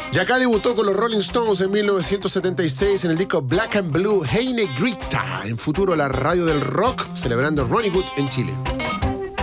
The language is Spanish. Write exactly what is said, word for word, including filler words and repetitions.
Yaka debutó con los Rolling Stones en mil novecientos setenta y seis en el disco Black and Blue Hey Negrita. En futuro la radio del rock celebrando Ronnie Wood en Chile.